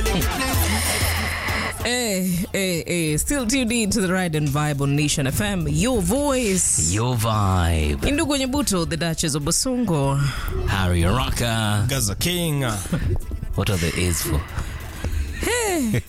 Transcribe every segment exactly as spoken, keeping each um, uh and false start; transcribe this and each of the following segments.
Hey, hey, hey. Still tuned in to the Ride and Vibe on Nation F M. Your voice. Your vibe. Indugu Nyabuto, the Duchess of Basongo. Harry Rocker. Gaza King. What are the A's for? Hey.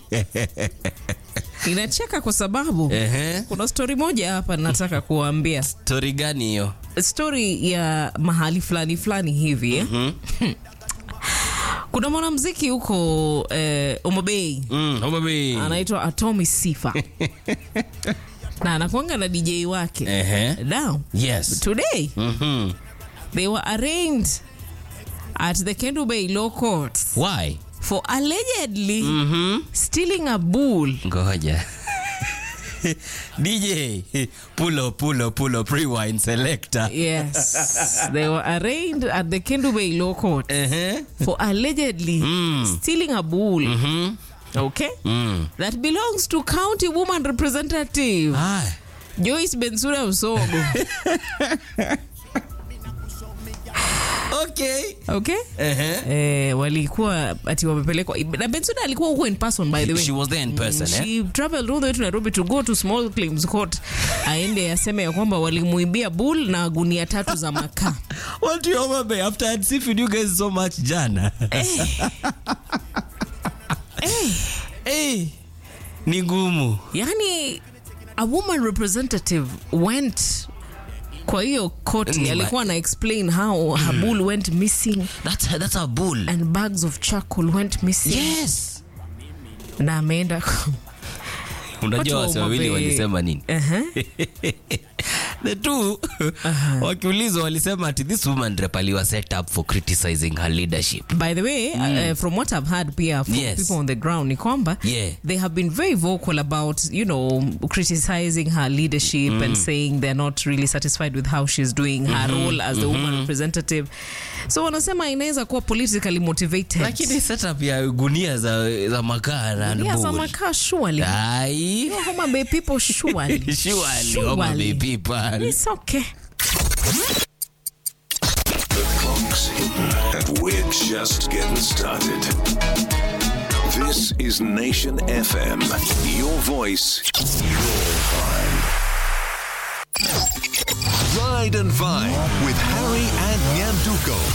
Inacheka kwa sababu uh-huh. kuna story moja hapa nataka kuambia. Story gani hiyo? Story ya mahali fulani fulani hivi. Mm-hmm. Kuna mwanamuziki huko eh, Omabay. Mm, Omabay. Anaitwa Atomy Sifa. Na anakuanga na D J wake. Uh-huh. Now, yes. Today, mm-hmm. they were arraigned at the Kendu Bay Law Courts. Why? For allegedly mm-hmm. stealing a bull. Ngoja. D J, pull up, pull up, pull up, rewind selector. Yes. They were arraigned at the Kendu Bay Law Court uh-huh. for allegedly mm. stealing a bull. Mm-hmm. Okay? Mm. That belongs to County Woman Representative Ah. Joyce Bensouda Usogo. Okay. Okay? Uh-huh. Eh, walikuwa ati wamepelekwa na Bensouda alikuwa huko in person, by the way. She was there in person, eh? She traveled all the way to Nairobi to go to Small Claims Court. Aende aseme ya kwamba walimuibia bull na gunia tatu za makaa. What do you Omabay after I'd seen you guys so much jana? Eh. Eh. Eh. Ni ngumu. Yani a woman representative went kwa hiyo koti, alikuwa na explain how her bull went missing. That's that's a bull. And bags of charcoal went missing. Yes. Na ameenda. Unajua wase wawili walisema nini? Uh-huh. The two uh-huh. wakiulizwa walisema ati this woman repali was set up for criticizing her leadership. By the way, mm. uh, from what I've heard Pia, from yes. people on the ground, Nikomba, yeah. they have been very vocal about, you know, criticizing her leadership mm. and saying they're not really satisfied with how she's doing her mm-hmm. role as the mm-hmm. woman representative. So wanasema inaweza kuwa politically motivated. Lakini setup ya gunia za za makaa na bull. Yeah, za makaa surely. Ai. You know, Omabay people surely. Surely, Omabay people. It's okay. The clock's hidden, and we're just getting started. This is Nation F M. Your voice, your vibe. Ride and Vibe with Harry and Nyanduko.